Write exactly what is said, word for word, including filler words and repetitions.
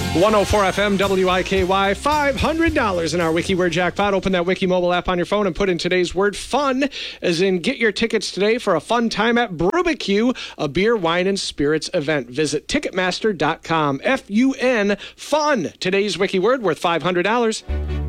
one oh four F M W I K Y, five hundred dollars in our Wiki Word Jackpot. Open that Wiki mobile app on your phone and put in today's word fun, as in get your tickets today for a fun time at Brubicue, a beer, wine, and spirits event. Visit Ticketmaster dot com. F U N, fun. Today's Wiki Word worth five hundred dollars.